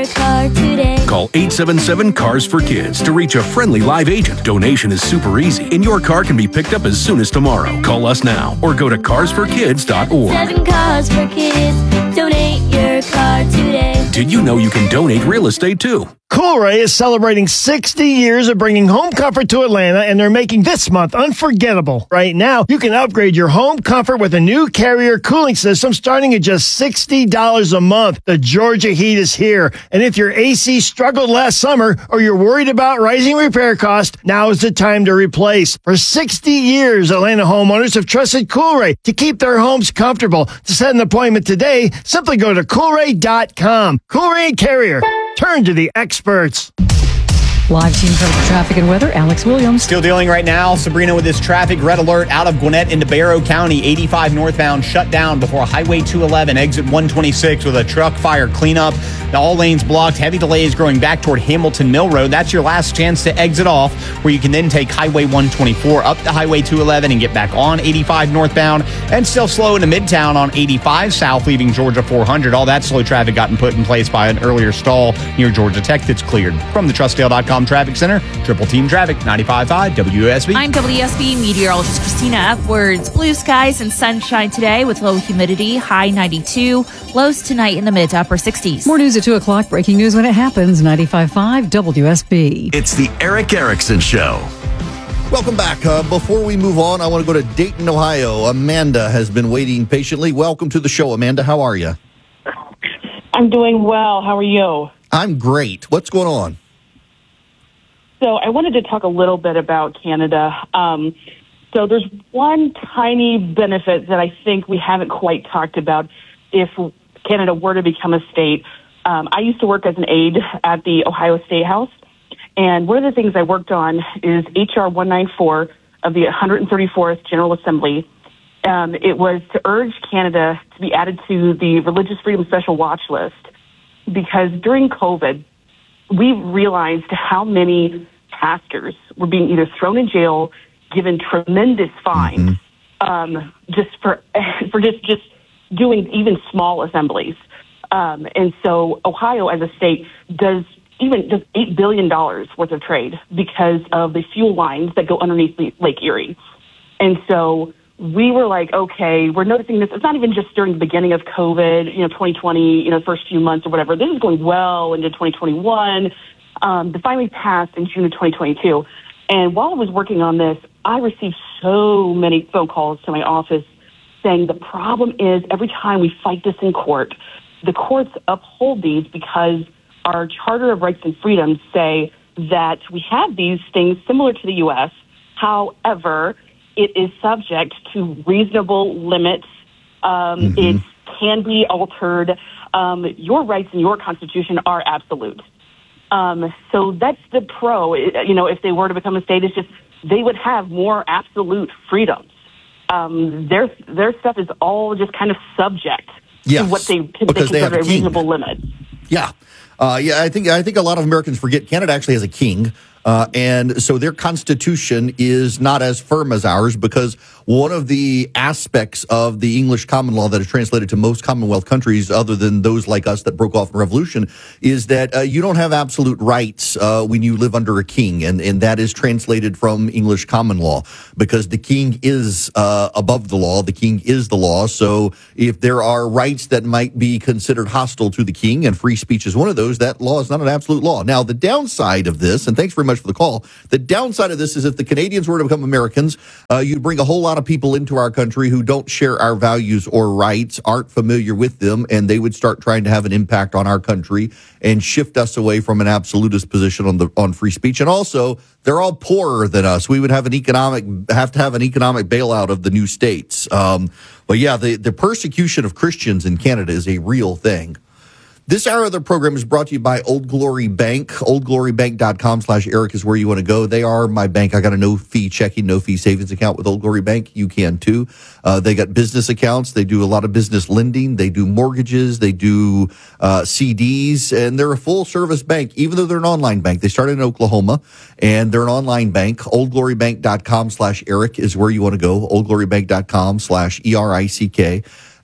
your car today. Call 877-CARS-FOR-KIDS to reach a friendly live agent. Donation is super easy, and your car can be picked up as soon as tomorrow. Call us now or go to carsforkids.org. 7 Cars for Kids. Donate your car today. Did you know you can donate real estate too? Coolray is celebrating 60 years of bringing home comfort to Atlanta, and they're making this month unforgettable. Right now, you can upgrade your home comfort with a new Carrier cooling system starting at just $60 a month. The Georgia heat is here, and if your AC struggled last summer or you're worried about rising repair costs, now is the time to replace. For 60 years, Atlanta homeowners have trusted Coolray to keep their homes comfortable. To set an appointment today, simply go to Coolray.com. Coolray and Carrier. Turn to the experts. Live team coverage, traffic and weather, Alex Williams. Still dealing right now, Sabrina, with this traffic red alert out of Gwinnett into Barrow County. 85 northbound shut down before Highway 211, exit 126 with a truck fire cleanup. All lanes blocked. Heavy delays growing back toward Hamilton Mill Road. That's your last chance to exit off, where you can then take Highway 124 up to Highway 211 and get back on 85 northbound. And still slow into Midtown on 85 south, leaving Georgia 400. All that slow traffic gotten put in place by an earlier stall near Georgia Tech that's cleared. From the Trustdale.com Traffic Center, Triple Team Traffic, 95.5 WSB. I'm WSB meteorologist Christina Upwards. Blue skies and sunshine today with low humidity, high 92. Lows tonight in the mid to upper 60s. More news at 2 o'clock. Breaking news when it happens. 95.5 WSB. It's the Eric Erickson Show. Welcome back. Before we move on, I want to go to Dayton, Ohio. Amanda has been waiting patiently. Welcome to the show, Amanda. How are you? I'm doing well. How are you? I'm great. What's going on? So I wanted to talk a little bit about Canada. So there's one tiny benefit that I think we haven't quite talked about if Canada were to become a state. I used to work as an aide at the Ohio State House, and one of the things I worked on is H.R. 194 of the 134th General Assembly. It was to urge Canada to be added to the Religious Freedom Special Watch List, because during COVID, we realized how many pastors were being either thrown in jail, given tremendous fines, just for just doing even small assemblies. And so Ohio, as a state, does $8 billion worth of trade because of the fuel lines that go underneath Lake Erie. And so we were like, okay, we're noticing this. It's not even just during the beginning of COVID, 2020, the first few months or whatever. This is going well into 2021. It finally passed in June of 2022. And while I was working on this, I received so many phone calls to my office saying the problem is every time we fight this in court, the courts uphold these because our Charter of Rights and Freedoms say that we have these things similar to the U.S. However, it is subject to reasonable limits. It can be altered. Your rights in your Constitution are absolute. So that's the pro, if they were to become a state, it's just they would have more absolute freedoms. Their stuff is all just kind of subject to what they consider a reasonable limit. Yeah. I think a lot of Americans forget Canada actually has a king. And so their constitution is not as firm as ours, because one of the aspects of the English common law that is translated to most Commonwealth countries, other than those like us that broke off in the Revolution, is that you don't have absolute rights when you live under a king. And that is translated from English common law, because the king is above the law. The king is the law. So if there are rights that might be considered hostile to the king, and free speech is one of those, that law is not an absolute law. Now, the downside of this, and thanks very much for the call, the downside of this is if the Canadians were to become Americans, you'd bring a whole lot of people into our country who don't share our values or rights, aren't familiar with them, and they would start trying to have an impact on our country and shift us away from an absolutist position on free speech. And also, they're all poorer than us. We would have to have an economic bailout of the new states. But yeah, the persecution of Christians in Canada is a real thing. This hour of the program is brought to you by Old Glory Bank. OldGloryBank.com/Eric is where you want to go. They are my bank. I got a no-fee checking, no-fee savings account with Old Glory Bank. You can too. They got business accounts. They do a lot of business lending. They do mortgages. They do CDs. And they're a full-service bank, even though they're an online bank. They started in Oklahoma, and they're an online bank. OldGloryBank.com/Eric is where you want to go. OldGloryBank.com/ERICK.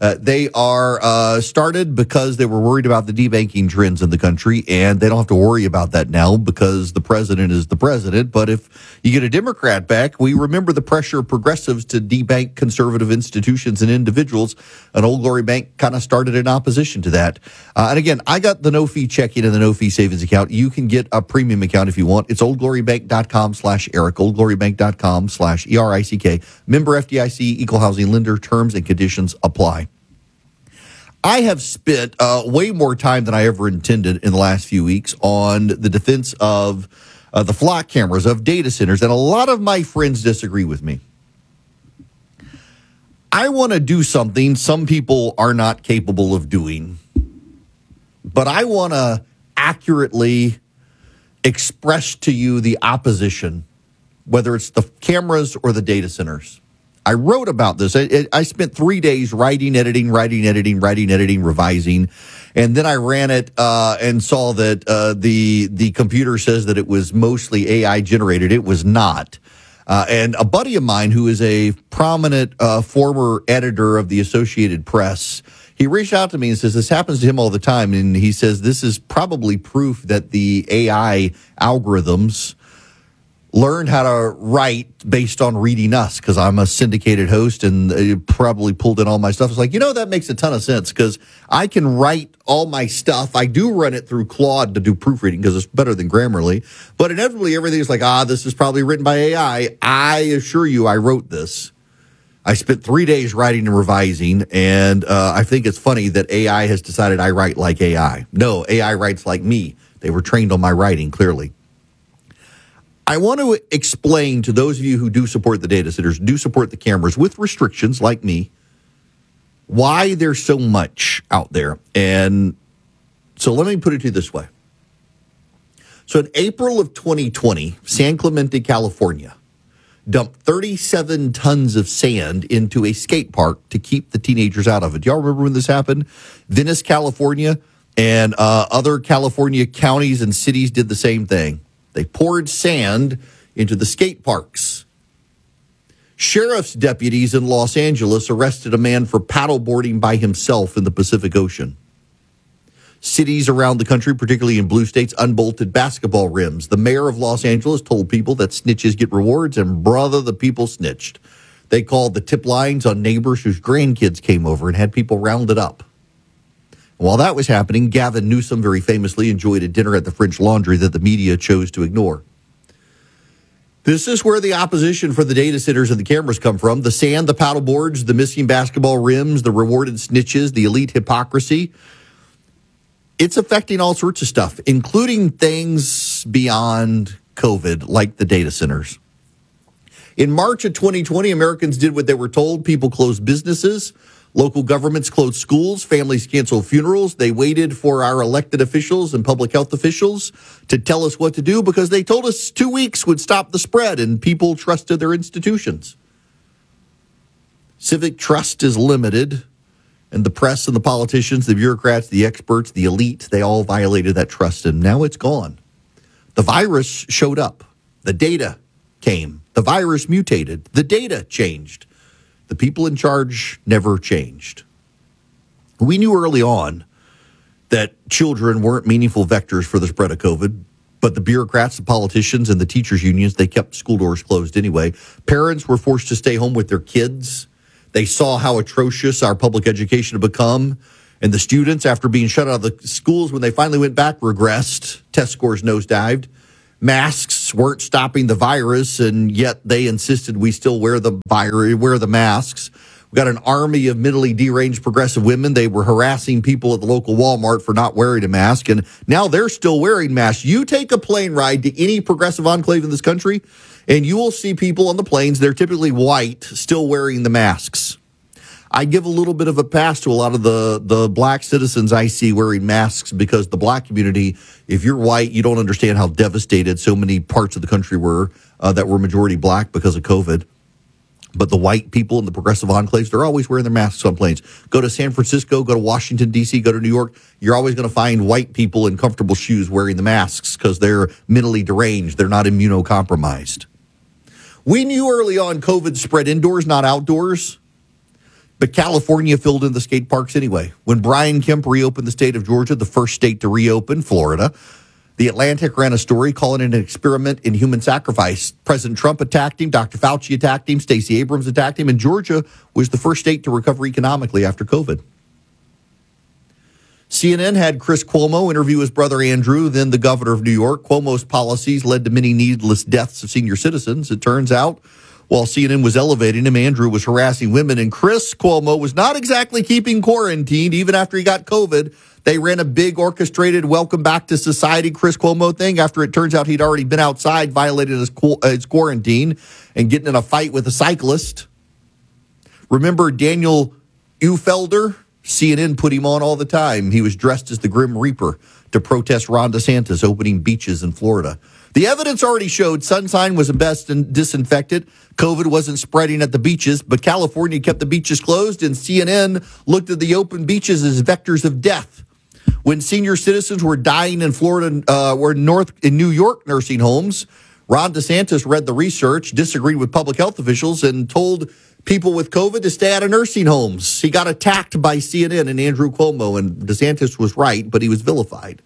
They are started because they were worried about the debanking trends in the country, and they don't have to worry about that now because the president is the president. But if you get a Democrat back, we remember the pressure of progressives to debank conservative institutions and individuals. And Old Glory Bank kind of started in opposition to that. And again, I got the no-fee checking and the no-fee savings account. You can get a premium account if you want. It's oldglorybank.com/Eric, oldglorybank.com/ERICK. Member FDIC, equal housing lender. Terms and conditions apply. I have spent way more time than I ever intended in the last few weeks on the defense of the flock cameras, of data centers, and a lot of my friends disagree with me. I want to do something some people are not capable of doing, but I want to accurately express to you the opposition, whether it's the cameras or the data centers. I wrote about this. I spent 3 days writing, editing, revising, and then I ran it and saw that the computer says that it was mostly AI generated. It was not. And a buddy of mine who is a prominent former editor of the Associated Press, he reached out to me and says this happens to him all the time. And he says this is probably proof that the AI algorithms learned how to write based on reading us, because I'm a syndicated host and it probably pulled in all my stuff. It's like, that makes a ton of sense because I can write all my stuff. I do run it through Claude to do proofreading because it's better than Grammarly. But inevitably, everything is like, this is probably written by AI. I assure you, I wrote this. I spent 3 days writing and revising, and I think it's funny that AI has decided I write like AI. No, AI writes like me. They were trained on my writing, clearly. I want to explain to those of you who do support the data centers, do support the cameras with restrictions like me, why there's so much out there. And so let me put it to you this way. So in April of 2020, San Clemente, California, dumped 37 tons of sand into a skate park to keep the teenagers out of it. Do y'all remember when this happened? Venice, California, and other California counties and cities did the same thing. They poured sand into the skate parks. Sheriff's deputies in Los Angeles arrested a man for paddleboarding by himself in the Pacific Ocean. Cities around the country, particularly in blue states, unbolted basketball rims. The mayor of Los Angeles told people that snitches get rewards, and brother, the people snitched. They called the tip lines on neighbors whose grandkids came over and had people rounded up. While that was happening, Gavin Newsom very famously enjoyed a dinner at the French Laundry that the media chose to ignore. This is where the opposition for the data centers and the cameras come from. The sand, the paddle boards, the missing basketball rims, the rewarded snitches, the elite hypocrisy. It's affecting all sorts of stuff, including things beyond COVID, like the data centers. In March of 2020, Americans did what they were told. People closed businesses. Local governments closed schools, families canceled funerals. They waited for our elected officials and public health officials to tell us what to do because they told us 2 weeks would stop the spread and people trusted their institutions. Civic trust is limited, and the press and the politicians, the bureaucrats, the experts, the elite, they all violated that trust, and now it's gone. The virus showed up. The data came. The virus mutated. The data changed. The people in charge never changed. We knew early on that children weren't meaningful vectors for the spread of COVID, but the bureaucrats, the politicians, and the teachers' unions, they kept school doors closed anyway. Parents were forced to stay home with their kids. They saw how atrocious our public education had become. And the students, after being shut out of the schools, when they finally went back, regressed. Test scores nosedived. Masks weren't stopping the virus, and yet they insisted we still wear the masks. We got an army of mentally deranged progressive women. They were harassing people at the local Walmart for not wearing a mask, and now they're still wearing masks. You take a plane ride to any progressive enclave in this country, and you will see people on the planes, they're typically white, still wearing the masks. I give a little bit of a pass to a lot of the black citizens I see wearing masks because the black community, if you're white, you don't understand how devastated so many parts of the country were that were majority black because of COVID. But the white people in the progressive enclaves, they're always wearing their masks on planes. Go to San Francisco, go to Washington, D.C., go to New York. You're always going to find white people in comfortable shoes wearing the masks because they're mentally deranged. They're not immunocompromised. We knew early on COVID spread indoors, not outdoors. But California filled in the skate parks anyway. When Brian Kemp reopened the state of Georgia, the first state to reopen, Florida, The Atlantic ran a story calling it an experiment in human sacrifice. President Trump attacked him, Dr. Fauci attacked him, Stacey Abrams attacked him, and Georgia was the first state to recover economically after COVID. CNN had Chris Cuomo interview his brother Andrew, then the governor of New York. Cuomo's policies led to many needless deaths of senior citizens. It turns out, while CNN was elevating him, Andrew was harassing women, and Chris Cuomo was not exactly keeping quarantined even after he got COVID. They ran a big orchestrated welcome back to society Chris Cuomo thing after it turns out he'd already been outside, violated his quarantine, and getting in a fight with a cyclist. Remember Daniel Uhlfelder? CNN put him on all the time. He was dressed as the Grim Reaper to protest Ron DeSantis opening beaches in Florida. The evidence already showed sunshine was best and disinfected. COVID wasn't spreading at the beaches, but California kept the beaches closed, and CNN looked at the open beaches as vectors of death. When senior citizens were dying in Florida, in New York nursing homes, Ron DeSantis read the research, disagreed with public health officials, and told people with COVID to stay out of nursing homes. He got attacked by CNN and Andrew Cuomo, and DeSantis was right, but he was vilified.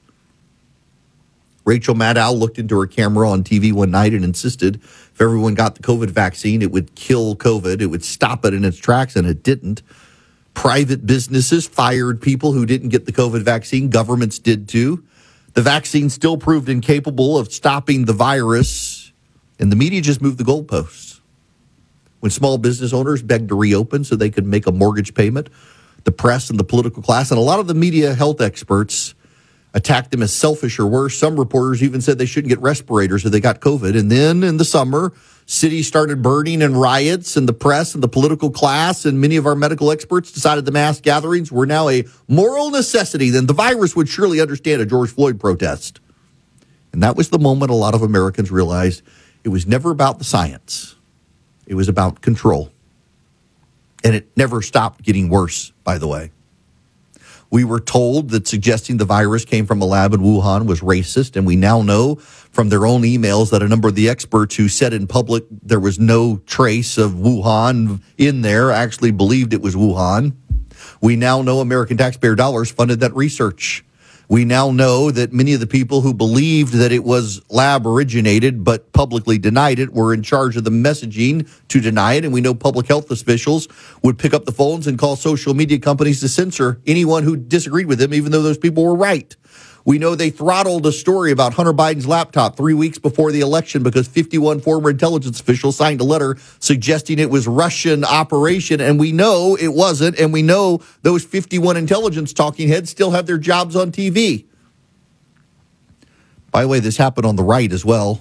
Rachel Maddow looked into her camera on TV one night and insisted if everyone got the COVID vaccine, it would kill COVID. It would stop it in its tracks, and it didn't. Private businesses fired people who didn't get the COVID vaccine. Governments did too. The vaccine still proved incapable of stopping the virus, and the media just moved the goalposts. When small business owners begged to reopen so they could make a mortgage payment, the press and the political class and a lot of the media health experts attacked them as selfish or worse. Some reporters even said they shouldn't get respirators if they got COVID. And then in the summer, cities started burning in riots, and the press and the political class and many of our medical experts decided the mass gatherings were now a moral necessity. Then the virus would surely understand a George Floyd protest. And that was the moment a lot of Americans realized it was never about the science. It was about control. And it never stopped getting worse, by the way. We were told that suggesting the virus came from a lab in Wuhan was racist, and we now know from their own emails that a number of the experts who said in public there was no trace of Wuhan in there actually believed it was Wuhan. We now know American taxpayer dollars funded that research. We now know that many of the people who believed that it was lab originated but publicly denied it were in charge of the messaging to deny it. And we know public health officials would pick up the phones and call social media companies to censor anyone who disagreed with them, even though those people were right. We know they throttled a story about Hunter Biden's laptop 3 weeks before the election because 51 former intelligence officials signed a letter suggesting it was Russian operation, and we know it wasn't, and we know those 51 intelligence talking heads still have their jobs on TV. By the way, this happened on the right as well.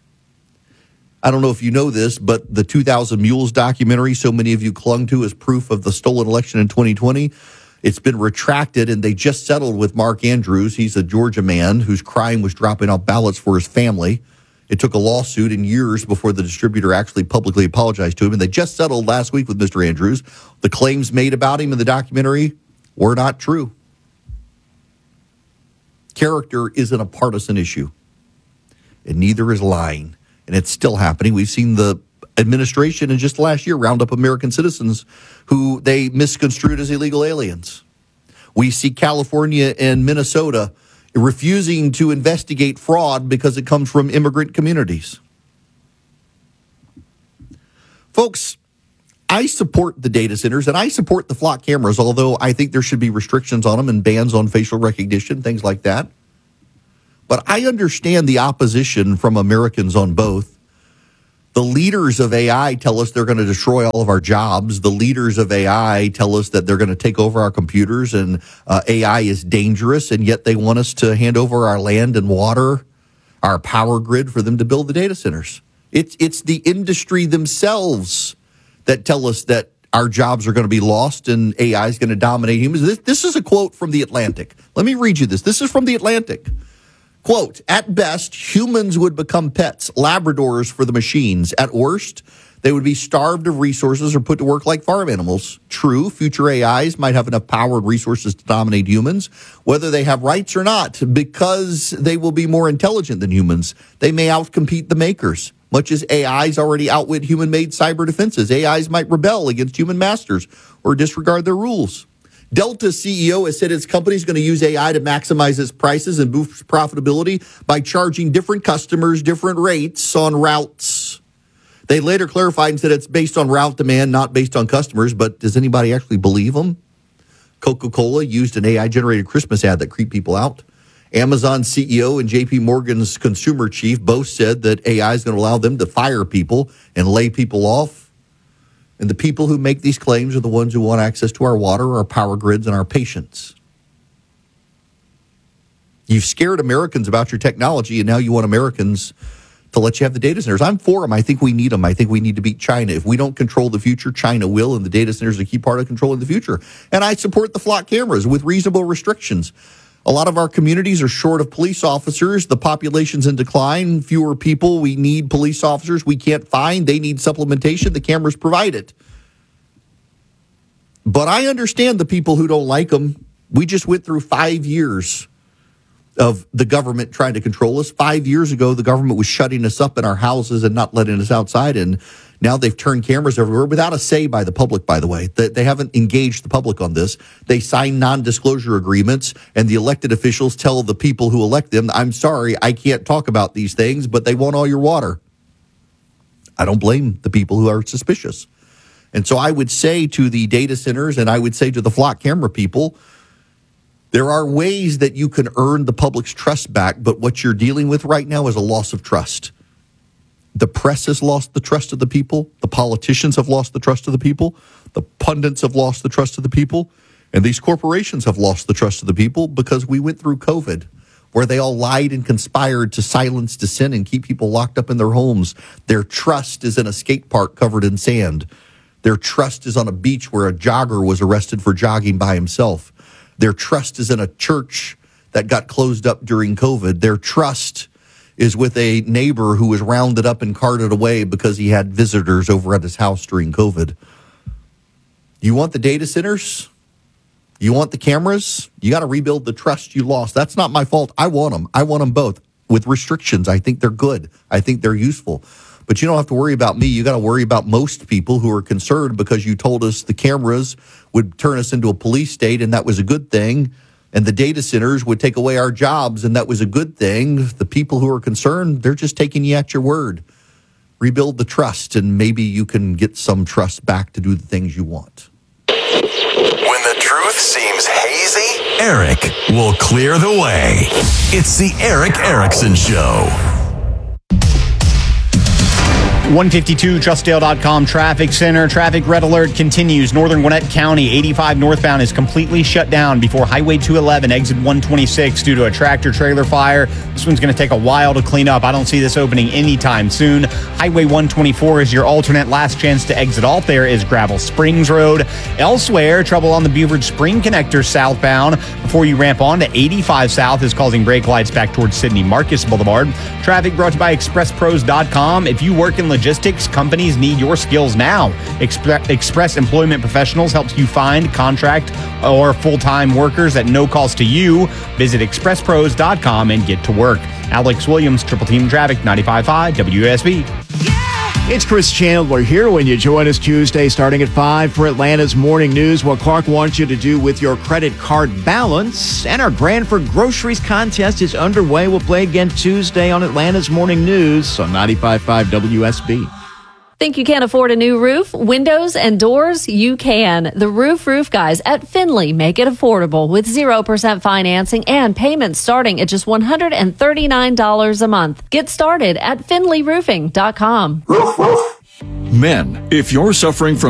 I don't know if you know this, but the 2000 Mules documentary so many of you clung to as proof of the stolen election in 2020, it's been retracted, and they just settled with Mark Andrews. He's a Georgia man whose crime was dropping off ballots for his family. It took a lawsuit and years before the distributor actually publicly apologized to him, and they just settled last week with Mr. Andrews. The claims made about him in the documentary were not true. Character isn't a partisan issue, and neither is lying, and it's still happening. We've seen the administration in just last year round up American citizens who they misconstrued as illegal aliens. We see California and Minnesota refusing to investigate fraud because it comes from immigrant communities. Folks, I support the data centers and I support the flock cameras, although I think there should be restrictions on them and bans on facial recognition, things like that. But I understand the opposition from Americans on both. The leaders of AI tell us they're going to destroy all of our jobs. The leaders of AI tell us that they're going to take over our computers and AI is dangerous, and yet they want us to hand over our land and water, our power grid for them to build the data centers. It's the industry themselves that tell us that our jobs are going to be lost and AI is going to dominate humans. This is a quote from The Atlantic. Let me read you this. This is from The Atlantic. Quote, at best, humans would become pets, Labradors for the machines. At worst, They would be starved of resources or put to work like farm animals. True, future AIs might have enough power and resources to dominate humans, whether they have rights or not, because they will be more intelligent than humans. They may outcompete the makers. Much as AIs already outwit human-made cyber defenses, AIs might rebel against human masters or disregard their rules. Delta's CEO has said its company is going to use AI to maximize its prices and boost profitability by charging different customers different rates on routes. They later clarified and said it's based on route demand, not based on customers, but does anybody actually believe them? Coca-Cola used an AI-generated Christmas ad that creeped people out. Amazon CEO and JP Morgan's consumer chief both said that AI is going to allow them to fire people and lay people off. And the people who make these claims are the ones who want access to our water, our power grids, and our patients. You've scared Americans about your technology, and now you want Americans to let you have the data centers. I'm for them. I think we need them. I think we need to beat China. If we don't control the future, China will, and the data centers are a key part of controlling the future. And I support the flock cameras with reasonable restrictions. A lot of our communities are short of police officers. The population's in decline. Fewer people. We need police officers we can't find. They need supplementation. The cameras provide it. But I understand the people who don't like them. We just went through 5 years of the government trying to control us. 5 years ago, the government was shutting us up in our houses and not letting us outside. And now they've turned cameras everywhere without a say by the public, by the way. They haven't engaged the public on this. They sign non-disclosure agreements, and the elected officials tell the people who elect them, I'm sorry, I can't talk about these things, but they want all your water. I don't blame the people who are suspicious. And so I would say to the data centers, and I would say to the flock camera people, there are ways that you can earn the public's trust back, but what you're dealing with right now is a loss of trust. The press has lost the trust of the people. The politicians have lost the trust of the people. The pundits have lost the trust of the people. And these corporations have lost the trust of the people because we went through COVID, where they all lied and conspired to silence dissent and keep people locked up in their homes. Their trust is in a skate park covered in sand. Their trust is on a beach where a jogger was arrested for jogging by himself. Their trust is in a church that got closed up during COVID. Their trust is with a neighbor who was rounded up and carted away because he had visitors over at his house during COVID. You want the data centers? You want the cameras? You got to rebuild the trust you lost. That's not my fault. I want them. I want them both with restrictions. I think they're good. I think they're useful. But you don't have to worry about me. You got to worry about most people who are concerned because you told us the cameras would turn us into a police state, and that was a good thing. And the data centers would take away our jobs, and that was a good thing. The people who are concerned, they're just taking you at your word. Rebuild the trust, and maybe you can get some trust back to do the things you want. When the truth seems hazy, Eric will clear the way. It's the Eric Erickson Show. 152 Trustdale.com traffic center. Traffic red alert continues. Northern Gwinnett County, 85 northbound is completely shut down before Highway 211, exit 126 due to a tractor trailer fire. This one's going to take a while to clean up. I don't see this opening anytime soon. Highway 124 is your alternate last chance to exit off. There is Gravel Springs Road. Elsewhere, trouble on the Buford Spring Connector southbound before you ramp on to 85 south is causing brake lights back towards Sidney Marcus Boulevard. Traffic brought to you by ExpressPros.com. If you work in logistics, companies need your skills now. Express Employment Professionals helps you find contract or full-time workers at no cost to you. Visit ExpressPros.com and get to work. Alex Williams, Triple Team Traffic, 95.5 WSB. It's Chris Chandler here when you join us Tuesday starting at 5 for Atlanta's Morning News. What Clark wants you to do with your credit card balance. And our Grand for Groceries contest is underway. We'll play again Tuesday on Atlanta's Morning News on 95.5 WSB. Think you can't afford a new roof, windows, and doors? You can. The Roof Guys at Finley make it affordable with 0% financing and payments starting at just $139 a month. Get started at finleyroofing.com. Men, if you're suffering from